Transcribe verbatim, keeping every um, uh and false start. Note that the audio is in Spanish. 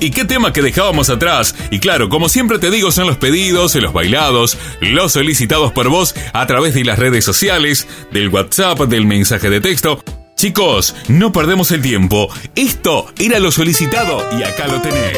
¿Y qué tema que dejábamos atrás? Y claro, como siempre te digo, son los pedidos, los bailados, los solicitados por vos a través de las redes sociales, del WhatsApp, del mensaje de texto. Chicos, no perdemos el tiempo. Esto era lo solicitado y acá lo tenés.